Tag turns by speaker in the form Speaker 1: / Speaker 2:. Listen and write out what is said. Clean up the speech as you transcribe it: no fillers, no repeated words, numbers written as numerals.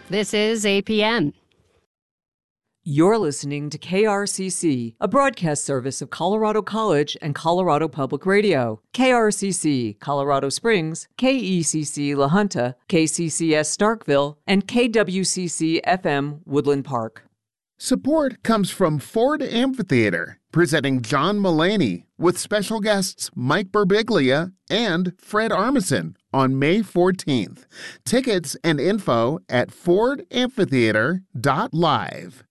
Speaker 1: This is APM.
Speaker 2: You're listening to KRCC, a broadcast service of Colorado College and Colorado Public Radio. KRCC, Colorado Springs, KECC La Junta, KCCS Starkville, and KWCC FM Woodland Park.
Speaker 3: Support comes from Ford Amphitheater, presenting John Mulaney with special guests Mike Birbiglia and Fred Armisen on May 14th. Tickets and info at fordamphitheater.live.